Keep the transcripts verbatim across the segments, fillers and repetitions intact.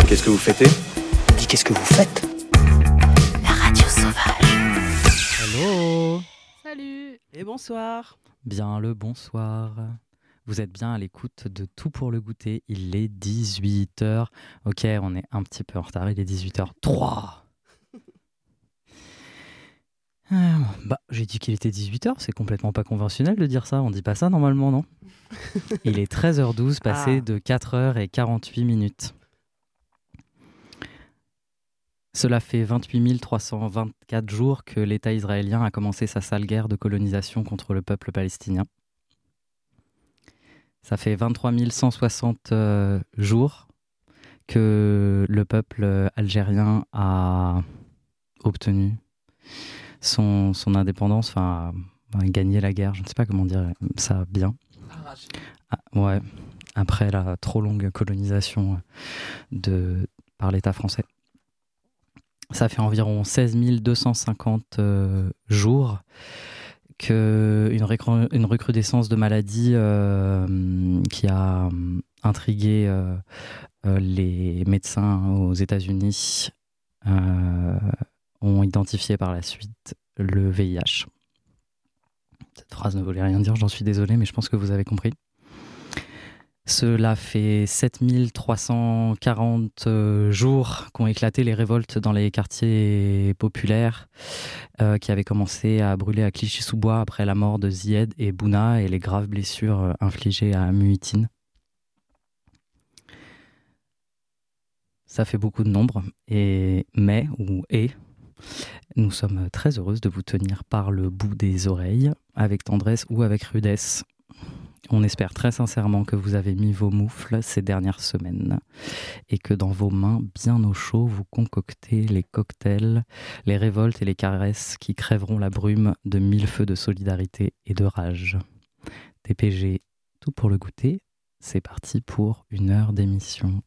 Qu'est-ce que vous fêtez? Dis qu'est-ce que vous faites? La radio sauvage. Hello. Salut et bonsoir. Bien le bonsoir. Vous êtes bien à l'écoute de Tout pour le goûter. Il est dix-huit heures. Ok, on est un petit peu en retard. Il est dix-huit heures trois. Ah, bah, j'ai dit qu'il était dix-huit heures. C'est complètement pas conventionnel de dire ça. On dit pas ça normalement, non? Il est treize heures douze, passé Ah. de quatre heures quarante-huit minutes. Cela fait vingt-huit mille trois cent vingt-quatre jours que l'État israélien a commencé sa sale guerre de colonisation contre le peuple palestinien. Ça fait vingt-trois mille cent soixante euh, jours que le peuple algérien a obtenu son, son indépendance, enfin a gagné la guerre, je ne sais pas comment dire ça bien. Ah, ouais, après la trop longue colonisation de, par l'État français. Ça fait environ seize mille deux cent cinquante euh, jours qu'une recru- une recrudescence de maladies euh, qui a euh, intrigué euh, euh, les médecins aux États-Unis euh, ont identifié par la suite le V I H. Cette phrase ne voulait rien dire, j'en suis désolé, mais je pense que vous avez compris. Cela fait sept mille trois cent quarante euh, jours qu'ont éclaté les révoltes dans les quartiers populaires euh, qui avaient commencé à brûler à Clichy-sous-Bois après la mort de Zied et Bouna et les graves blessures euh, infligées à Muhittin. Ça fait beaucoup de nombres, et, mais, ou et, nous sommes très heureuses de vous tenir par le bout des oreilles, avec tendresse ou avec rudesse. On espère très sincèrement que vous avez mis vos moufles ces dernières semaines et que dans vos mains bien au chaud, vous concoctez les cocktails, les révoltes et les caresses qui crèveront la brume de mille feux de solidarité et de rage. T P G, tout pour le goûter, c'est parti pour une heure d'émission.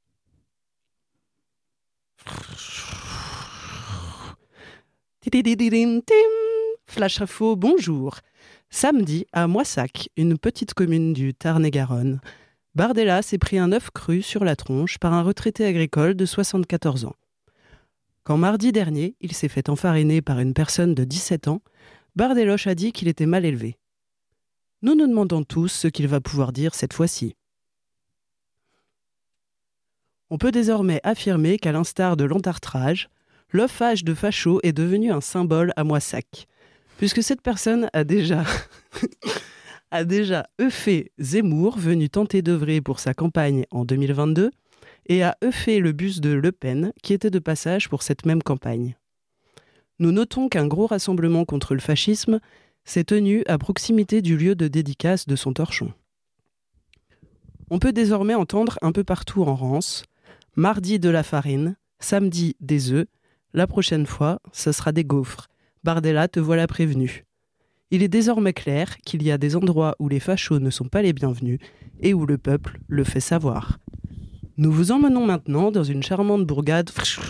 Flash Info, bonjour. Samedi, à Moissac, une petite commune du Tarn-et-Garonne, Bardella s'est pris un œuf cru sur la tronche par un retraité agricole de soixante-quatorze ans. Quand mardi dernier, il s'est fait enfariner par une personne de dix-sept ans, Bardeloche a dit qu'il était mal élevé. Nous nous demandons tous ce qu'il va pouvoir dire cette fois-ci. On peut désormais affirmer qu'à l'instar de l'entartrage, l'œufage de facho est devenu un symbole à Moissac, puisque cette personne a déjà, a déjà œuffé Zemmour, venu tenter d'œuvrer pour sa campagne en deux mille vingt-deux, et a œuffé le bus de Le Pen, qui était de passage pour cette même campagne. Nous notons qu'un gros rassemblement contre le fascisme s'est tenu à proximité du lieu de dédicace de son torchon. On peut désormais entendre un peu partout en Rance, mardi de la farine, samedi des œufs, la prochaine fois, ce sera des gaufres. Bardella, te voilà prévenu. Il est désormais clair qu'il y a des endroits où les fachos ne sont pas les bienvenus et où le peuple le fait savoir. Nous vous emmenons maintenant dans une charmante bourgade.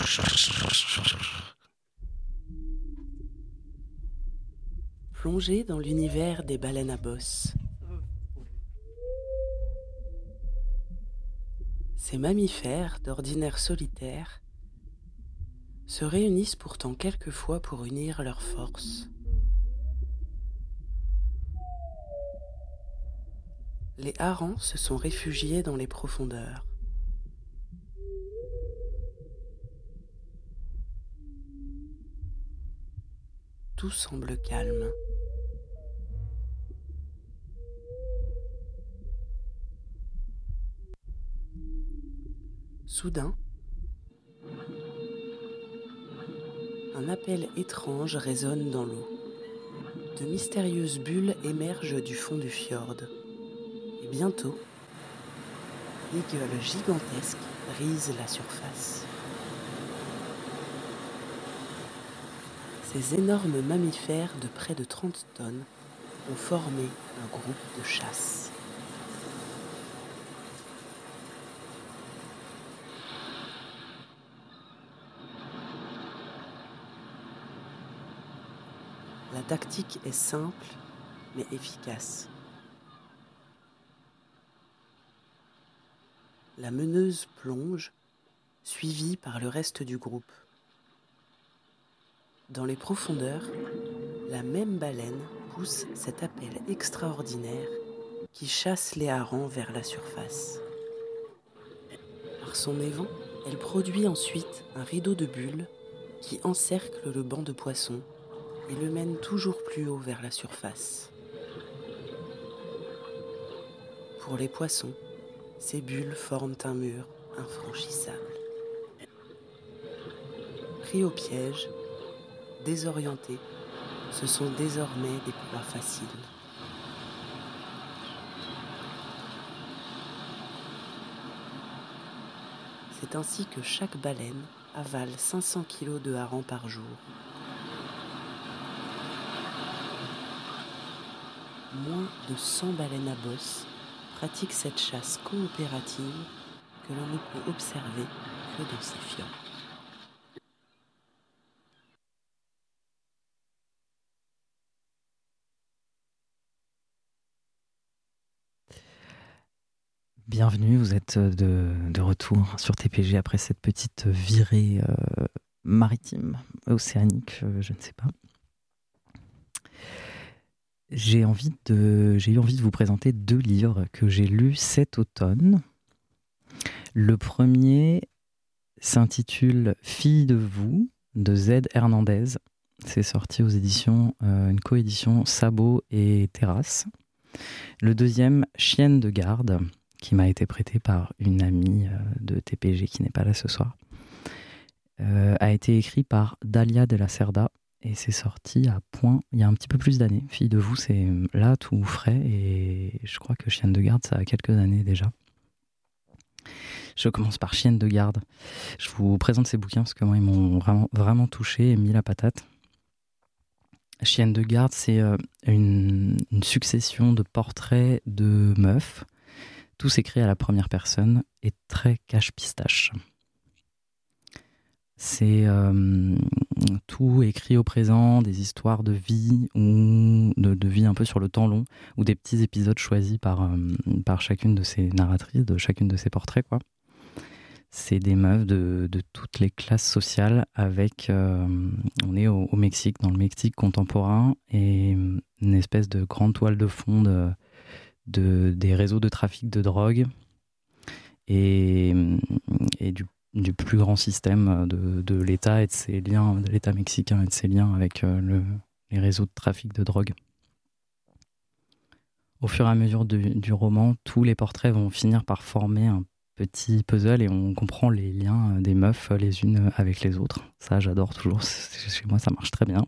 Plongée dans l'univers des baleines à bosse. Ces mammifères, d'ordinaire solitaires, se réunissent pourtant quelquefois pour unir leurs forces. Les harengs se sont réfugiés dans les profondeurs. Tout semble calme. Soudain, un appel étrange résonne dans l'eau. De mystérieuses bulles émergent du fond du fjord. Et bientôt, des gueules gigantesques brisent la surface. Ces énormes mammifères de près de trente tonnes ont formé un groupe de chasse. La tactique est simple mais efficace. La meneuse plonge suivi par le reste du groupe. Dans les profondeurs, la même baleine pousse cet appel extraordinaire qui chasse les harengs vers la surface. Par son évent, elle produit ensuite un rideau de bulles qui encercle le banc de poissons et le mène toujours plus haut vers la surface. Pour les poissons, ces bulles forment un mur infranchissable. Pris au piège, désorientés, ce sont désormais des proies faciles. C'est ainsi que chaque baleine avale cinq cents kilos de harengs par jour. Moins de cent baleines à bosse pratiquent cette chasse coopérative que l'on ne peut observer que dans ces fjords. Bienvenue, vous êtes de, de retour sur T P G après cette petite virée euh, maritime, océanique, euh, je ne sais pas. J'ai envie de, j'ai eu envie de vous présenter deux livres que j'ai lus cet automne. Le premier s'intitule « Fille de vous » de Z. Hernandez. C'est sorti aux éditions, euh, une coédition Sabot et Terrasse. Le deuxième, « Chienne de garde », qui m'a été prêté par une amie de T P G qui n'est pas là ce soir, euh, a été écrit par Dalia de la Cerda et c'est sorti à Point il y a un petit peu plus d'années. Fille de vous, c'est là tout frais et je crois que Chienne de garde, ça a quelques années déjà. Je commence par Chienne de garde. Je vous présente ces bouquins parce que moi, ils m'ont vraiment, vraiment touché et mis la patate. Chienne de garde, c'est une, une succession de portraits de meufs, tous écrits à la première personne et très cache-pistache. C'est euh, tout écrit au présent, des histoires de vie ou de, de vie un peu sur le temps long, ou des petits épisodes choisis par, euh, par chacune de ces narratrices, de chacune de ces portraits, quoi. C'est des meufs de, de toutes les classes sociales avec... Euh, on est au, au Mexique, dans le Mexique contemporain, et une espèce de grande toile de fond de, de, des réseaux de trafic de drogue et, et du, du plus grand système de, de l'État et de ses liens, de l'État mexicain et de ses liens avec le, les réseaux de trafic de drogue. Au fur et à mesure du, du roman, tous les portraits vont finir par former un petit puzzle et on comprend les liens des meufs les unes avec les autres. Ça, j'adore toujours. Chez moi, ça marche très bien.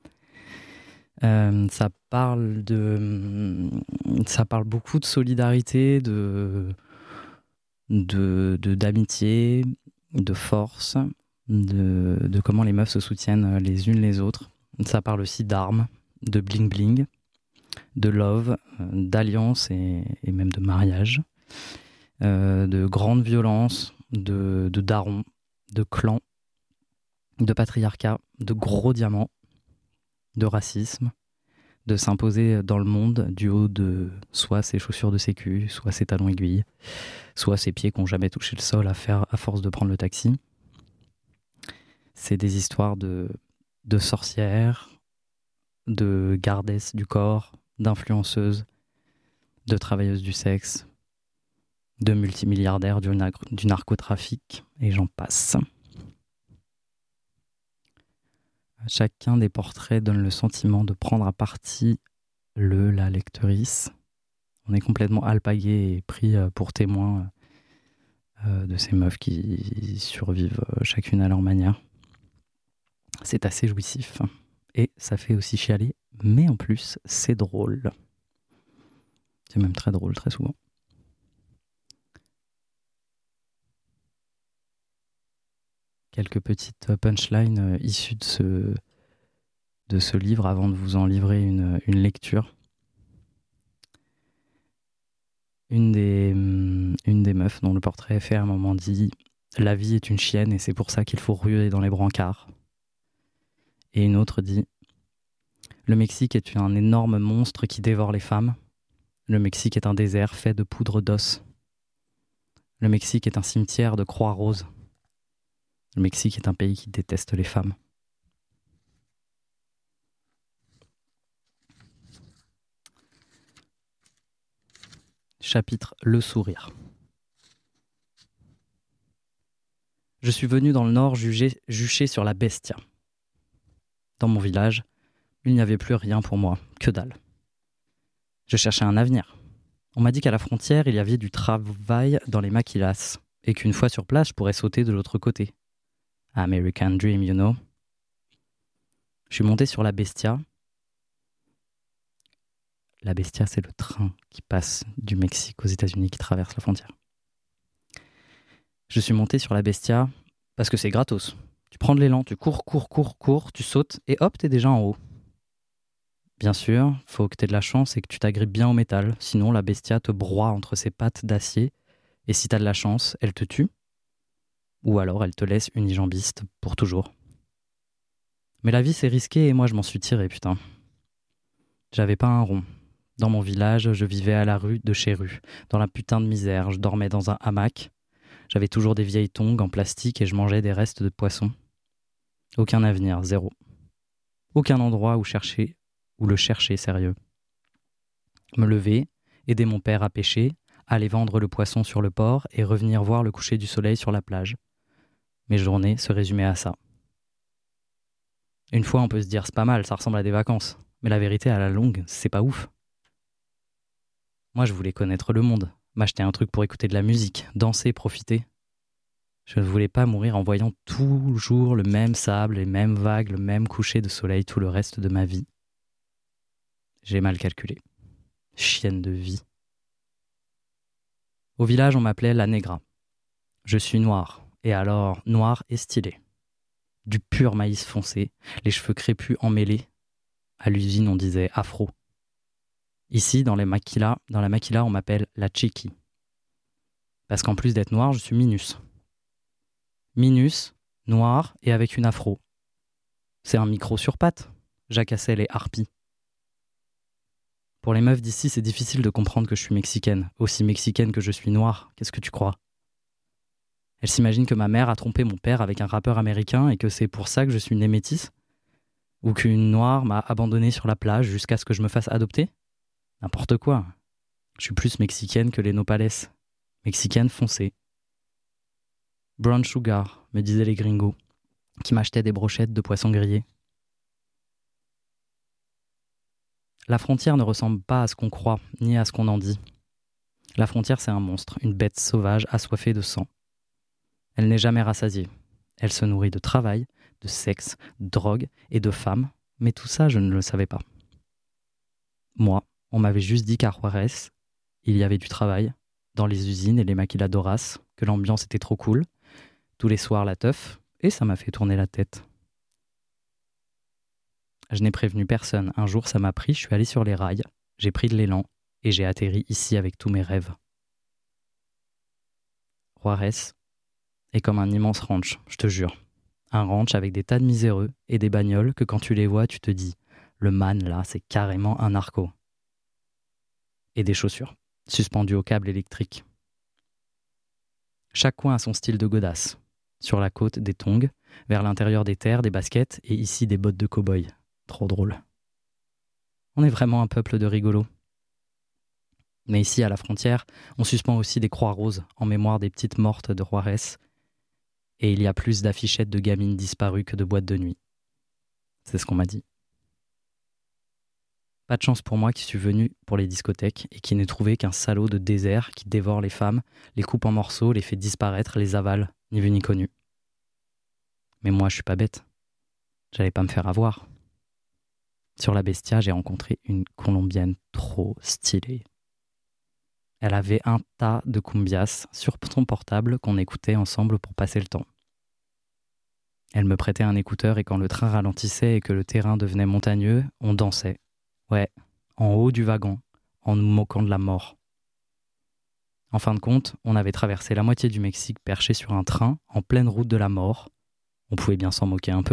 Euh, ça parle de, ça parle beaucoup de solidarité, de, de, de d'amitié, de force, de, de comment les meufs se soutiennent les unes les autres. Ça parle aussi d'armes, de bling bling, de love, d'alliance et, et même de mariage, euh, de grande violence, de, de darons, de clans, de patriarcat, de gros diamants, de racisme, de s'imposer dans le monde du haut de soit ses chaussures de sécu, soit ses talons aiguilles, soit ses pieds qui n'ont jamais touché le sol à, faire, à force de prendre le taxi. C'est des histoires de, de sorcières, de gardesses du corps, d'influenceuses, de travailleuses du sexe, de multimilliardaires du, nar- du narcotrafic, et j'en passe. Chacun des portraits donne le sentiment de prendre à partie le, la lectrice. On est complètement alpagué et pris pour témoin de ces meufs qui survivent chacune à leur manière. C'est assez jouissif et ça fait aussi chialer, mais en plus, c'est drôle. C'est même très drôle, très souvent. Quelques petites punchlines issues de ce, de ce livre avant de vous en livrer une, une lecture. Une des, une des meufs dont le portrait est fait à un moment dit « La vie est une chienne et c'est pour ça qu'il faut ruer dans les brancards ». Et une autre dit « Le Mexique est un énorme monstre qui dévore les femmes. Le Mexique est un désert fait de poudre d'os. Le Mexique est un cimetière de croix roses. Le Mexique est un pays qui déteste les femmes. Chapitre Le sourire. Je suis venu dans le nord juger, jucher sur la Bestia. Dans mon village, il n'y avait plus rien pour moi, que dalle. Je cherchais un avenir. On m'a dit qu'à la frontière, il y avait du travail dans les maquilas et qu'une fois sur place, je pourrais sauter de l'autre côté. American Dream, you know. Je suis monté sur la Bestia. La Bestia, c'est le train qui passe du Mexique aux États-Unis, qui traverse la frontière. Je suis monté sur la Bestia parce que c'est gratos. Tu prends de l'élan, tu cours, cours, cours, cours, tu sautes et hop, t'es déjà en haut. Bien sûr, faut que t'aies de la chance et que tu t'agrippes bien au métal. Sinon, la Bestia te broie entre ses pattes d'acier et si t'as de la chance, elle te tue. Ou alors, elle te laisse unijambiste pour toujours. Mais la vie, c'est risqué et moi, je m'en suis tiré, putain. J'avais pas un rond. Dans mon village, je vivais à la rue de chez rue, dans la putain de misère. Je dormais dans un hamac. J'avais toujours des vieilles tongs en plastique et je mangeais des restes de poissons. Aucun avenir, zéro. Aucun endroit où chercher, où le chercher sérieux. Me lever, aider mon père à pêcher, aller vendre le poisson sur le port et revenir voir le coucher du soleil sur la plage. Mes journées se résumaient à ça. Une fois, on peut se dire c'est pas mal, ça ressemble à des vacances. Mais la vérité, à la longue, c'est pas ouf. Moi, je voulais connaître le monde, m'acheter un truc pour écouter de la musique, danser, profiter. Je ne voulais pas mourir en voyant toujours le même sable, les mêmes vagues, le même coucher de soleil tout le reste de ma vie. J'ai mal calculé. Chienne de vie. Au village, on m'appelait la Negra. Je suis noire, et alors noire et stylée. Du pur maïs foncé, les cheveux crépus emmêlés. À l'usine, on disait afro. Ici, dans, les maquilas, dans la maquila, on m'appelle la Chiqui. Parce qu'en plus d'être noire, je suis minus. Minus, noir et avec une afro. C'est un micro sur pattes, jacassait les harpies. Pour les meufs d'ici, c'est difficile de comprendre que je suis mexicaine, aussi mexicaine que je suis noire. Qu'est-ce que tu crois ? Elles s'imaginent que ma mère a trompé mon père avec un rappeur américain et que c'est pour ça que je suis née métisse ? Ou qu'une noire m'a abandonnée sur la plage jusqu'à ce que je me fasse adopter ? N'importe quoi. Je suis plus mexicaine que les nopales. Mexicaine foncée. Brown sugar, me disaient les gringos, qui m'achetaient des brochettes de poisson grillé. La frontière ne ressemble pas à ce qu'on croit, ni à ce qu'on en dit. La frontière, c'est un monstre, une bête sauvage assoiffée de sang. Elle n'est jamais rassasiée. Elle se nourrit de travail, de sexe, de drogue et de femmes, mais tout ça, je ne le savais pas. Moi, on m'avait juste dit qu'à Juarez, il y avait du travail, dans les usines et les maquiladoras, que l'ambiance était trop cool, tous les soirs la teuf, et ça m'a fait tourner la tête. Je n'ai prévenu personne. Un jour, ça m'a pris, je suis allé sur les rails, j'ai pris de l'élan, et j'ai atterri ici avec tous mes rêves. Juarez est comme un immense ranch, je te jure. Un ranch avec des tas de miséreux et des bagnoles que quand tu les vois, tu te dis « le man, là, c'est carrément un narco ». Et des chaussures, suspendues au câble électrique. Chaque coin a son style de godasse. Sur la côte, des tongs, vers l'intérieur des terres, des baskets, et ici des bottes de cow-boy. Trop drôle. On est vraiment un peuple de rigolos. Mais ici, à la frontière, on suspend aussi des croix roses en mémoire des petites mortes de Juarez, et il y a plus d'affichettes de gamines disparues que de boîtes de nuit. C'est ce qu'on m'a dit. Pas de chance pour moi qui suis venu pour les discothèques et qui n'ai trouvé qu'un salaud de désert qui dévore les femmes, les coupe en morceaux, les fait disparaître, les avale, ni vu ni connu. Mais moi, je suis pas bête. J'allais pas me faire avoir. Sur la Bestia, j'ai rencontré une Colombienne trop stylée. Elle avait un tas de cumbias sur son portable qu'on écoutait ensemble pour passer le temps. Elle me prêtait un écouteur et quand le train ralentissait et que le terrain devenait montagneux, on dansait. Ouais, en haut du wagon, en nous moquant de la mort. En fin de compte, on avait traversé la moitié du Mexique perché sur un train en pleine route de la mort. On pouvait bien s'en moquer un peu.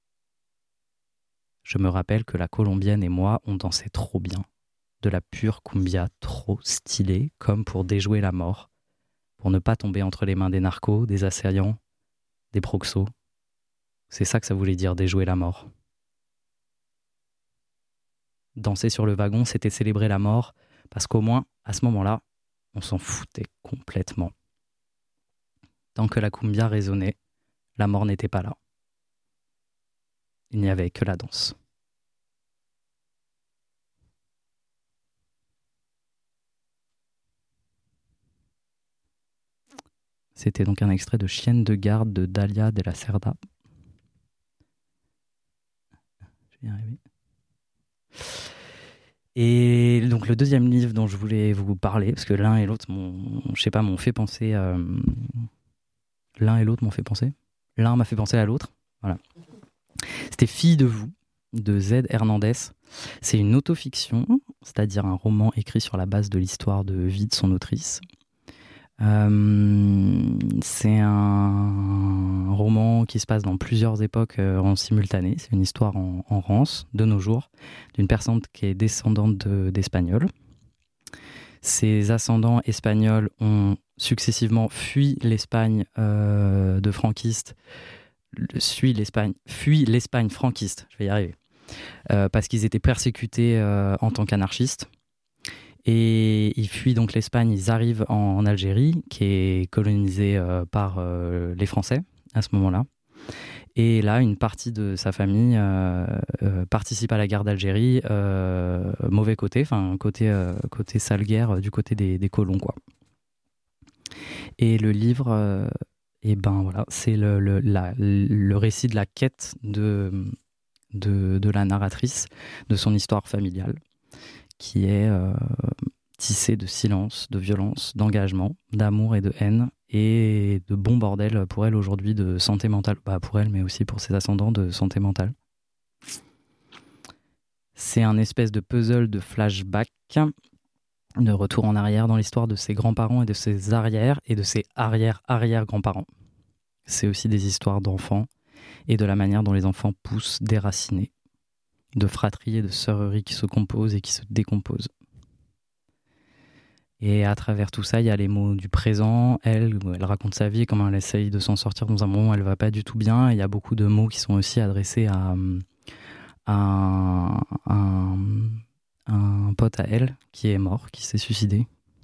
Je me rappelle que la Colombienne et moi, on dansait trop bien. De la pure cumbia trop stylée, comme pour déjouer la mort, pour ne pas tomber entre les mains des narcos, des assaillants des proxos. C'est ça que ça voulait dire, déjouer la mort. Danser sur le wagon, c'était célébrer la mort, parce qu'au moins, à ce moment-là, on s'en foutait complètement. Tant que la cumbia résonnait, la mort n'était pas là. Il n'y avait que la danse. C'était donc un extrait de Chienne de garde de Dalia de la Cerda. Je vais y arriver. Et donc le deuxième livre dont je voulais vous parler, parce que l'un et l'autre m'ont, je sais pas, m'ont fait penser. Euh, l'un et l'autre m'ont fait penser. L'un m'a fait penser à l'autre. Voilà. C'était Fille de vous de Z. Hernandez. C'est une autofiction, c'est-à-dire un roman écrit sur la base de l'histoire de vie de son autrice. Euh, c'est un roman qui se passe dans plusieurs époques euh, en simultané. C'est une histoire en, en Rance, de nos jours, d'une personne qui est descendante de, d'Espagnols. Ses ascendants espagnols ont successivement fui l'Espagne euh, de franquiste, fui l'Espagne, fui l'Espagne franquiste, je vais y arriver, euh, parce qu'ils étaient persécutés euh, en tant qu'anarchistes. Et ils fuient donc l'Espagne, ils arrivent en, en Algérie, qui est colonisée euh, par euh, les Français à ce moment-là. Et là, une partie de sa famille euh, euh, participe à la guerre d'Algérie, euh, mauvais côté, enfin côté, euh, côté sale guerre, euh, du côté des, des colons, quoi. Et le livre, euh, et ben voilà, c'est le, le, la, le récit de la quête de, de, de la narratrice, de son histoire familiale, qui est euh, tissée de silence, de violence, d'engagement, d'amour et de haine, et de bon bordel pour elle aujourd'hui de santé mentale. Bah pour elle, mais aussi pour ses ascendants, de santé mentale. C'est un espèce de puzzle de flashback, de retour en arrière dans l'histoire de ses grands-parents et de ses arrières et de ses arrière-arrière-grands-parents. C'est aussi des histoires d'enfants et de la manière dont les enfants poussent déracinés, de fratrie et de sœurerie qui se composent et qui se décomposent. Et à travers tout ça, il y a les mots du présent. Elle, elle raconte sa vie, comment elle essaye de s'en sortir dans un moment où elle va pas du tout bien. Et il y a beaucoup de mots qui sont aussi adressés à, à un, un, un pote à elle qui est mort, qui s'est suicidé.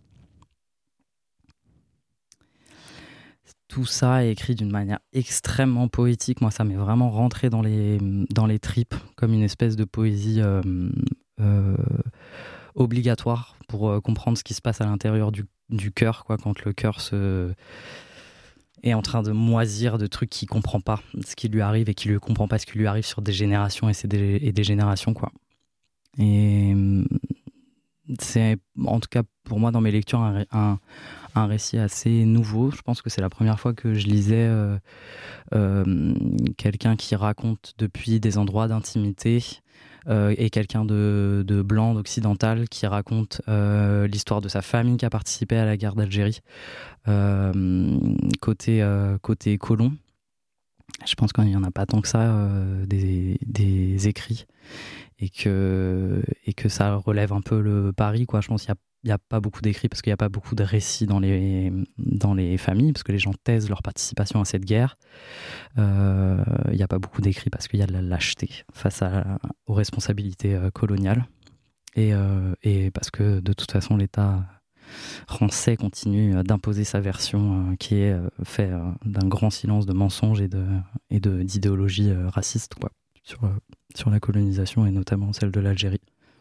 Tout ça est écrit d'une manière extrêmement poétique. Moi, ça m'est vraiment rentré dans les, dans les tripes, comme une espèce de poésie euh, euh, obligatoire pour euh, comprendre ce qui se passe à l'intérieur du, du cœur, quoi, quand le cœur se... est en train de moisir de trucs qu'il ne comprend pas, ce qui lui arrive, et qu'il ne comprend pas ce qui lui arrive sur des générations et, c'est des, et des générations, quoi. Et c'est, en tout cas, pour moi, dans mes lectures, un, un, un récit assez nouveau. Je pense que c'est la première fois que je lisais euh, euh, quelqu'un qui raconte depuis des endroits d'intimité euh, et quelqu'un de, de blanc, d'occidental, qui raconte euh, l'histoire de sa famille qui a participé à la guerre d'Algérie euh, côté, euh, côté colon. Je pense qu'il n'y en a pas tant que ça euh, des, des écrits. Et que, et que ça relève un peu le pari, quoi. Je pense qu'il n'y a, a pas beaucoup d'écrits parce qu'il n'y a pas beaucoup de récits dans les, dans les familles, parce que les gens taisent leur participation à cette guerre. Euh, il n'y a pas beaucoup d'écrits parce qu'il y a de la lâcheté face à, aux responsabilités euh, coloniales. Et, euh, et parce que de toute façon, l'État français continue d'imposer sa version euh, qui est euh, faite euh, d'un grand silence de mensonges et, de, et de, d'idéologie euh, raciste, quoi, sur, euh, sur la colonisation et notamment celle de l'Algérie.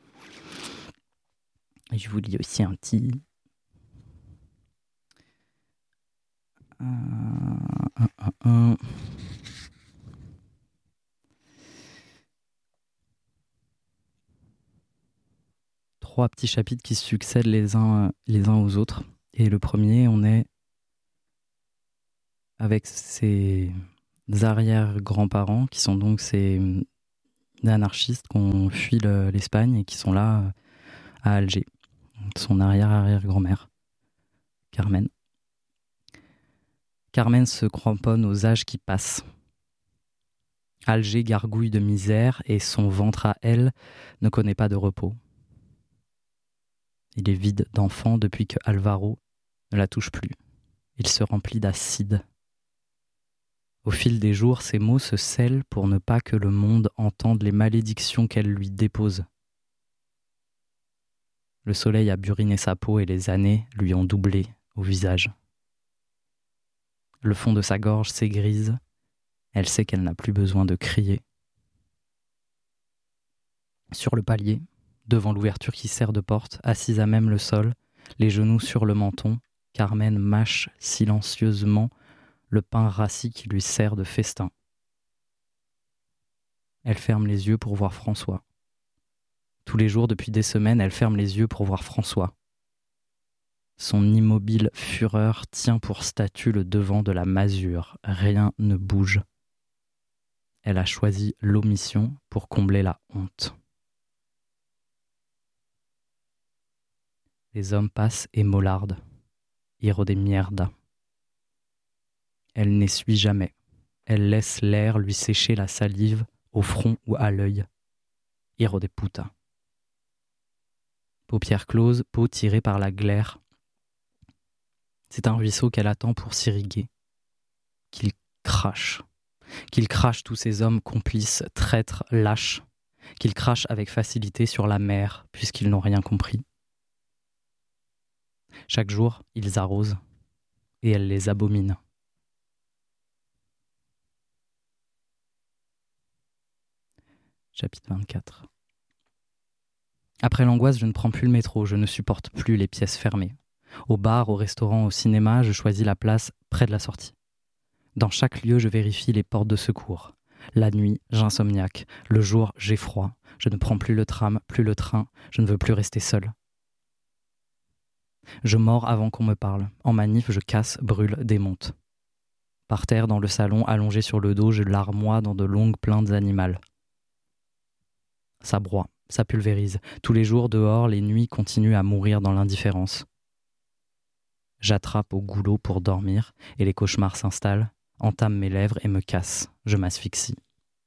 Et je vous lis aussi un petit... Un, un, un, un. Trois petits chapitres qui succèdent les uns, les uns aux autres. Et le premier, on est avec ses arrière-grands-parents, qui sont donc ces anarchistes qui ont fui le, l'Espagne et qui sont là à Alger. Son arrière-arrière-grand-mère, Carmen. Carmen se cramponne aux âges qui passent. Alger gargouille de misère et son ventre à elle ne connaît pas de repos. Il est vide d'enfant depuis que Alvaro ne la touche plus. Il se remplit d'acide. Au fil des jours, ses mots se scellent pour ne pas que le monde entende les malédictions qu'elle lui dépose. Le soleil a buriné sa peau et les années lui ont doublé au visage. Le fond de sa gorge s'égrise. Elle sait qu'elle n'a plus besoin de crier. Sur le palier, devant l'ouverture qui sert de porte, assise à même le sol, les genoux sur le menton, Carmen mâche silencieusement le pain rassis qui lui sert de festin. Elle ferme les yeux pour voir François. Tous les jours, depuis des semaines, elle ferme les yeux pour voir François. Son immobile fureur tient pour statue le devant de la masure. Rien ne bouge. Elle a choisi l'omission pour combler la honte. Les hommes passent et mollardent. Hijo de mierda. Elle n'essuie jamais. Elle laisse l'air lui sécher la salive au front ou à l'œil. Hijo de puta. Paupières closes, peau tirée par la glaire. C'est un ruisseau qu'elle attend pour s'irriguer. Qu'il crache. Qu'il crache tous ces hommes complices, traîtres, lâches. Qu'il crache avec facilité sur la mer, puisqu'ils n'ont rien compris. Chaque jour, ils arrosent, et elle les abomine. Chapitre vingt-quatre. Après l'angoisse, je ne prends plus le métro, je ne supporte plus les pièces fermées. Au bar, au restaurant, au cinéma, je choisis la place près de la sortie. Dans chaque lieu, je vérifie les portes de secours. La nuit, j'insomniaque. Le jour, j'ai froid. Je ne prends plus le tram, plus le train. Je ne veux plus rester seul. Je mords avant qu'on me parle. En manif, je casse, brûle, démonte. Par terre, dans le salon, allongé sur le dos, je larmoie dans de longues plaintes animales. Ça broie, ça pulvérise. Tous les jours, dehors, les nuits continuent à mourir dans l'indifférence. J'attrape au goulot pour dormir et les cauchemars s'installent, entament mes lèvres et me cassent. Je m'asphyxie.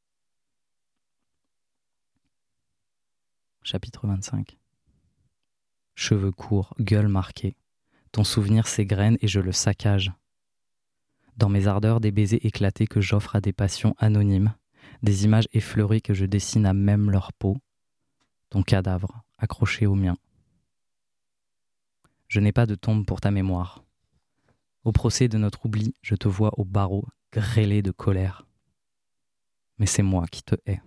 Chapitre vingt-cinq. Cheveux courts, gueule marquée. Ton souvenir s'égrène et je le saccage. Dans mes ardeurs, des baisers éclatés que j'offre à des passions anonymes, des images effleurées que je dessine à même leur peau, ton cadavre accroché au mien. Je n'ai pas de tombe pour ta mémoire. Au procès de notre oubli, je te vois au barreau, grêlé de colère. Mais c'est moi qui te hais.